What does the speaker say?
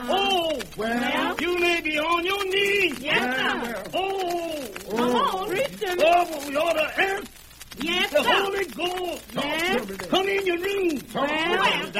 Oh, Well, you may be on your knees. yes, sir. Oh, Come on, reach to me. oh, we ought to ask Yes, the sir. Holy Ghost. Yes. Come in your room. Well,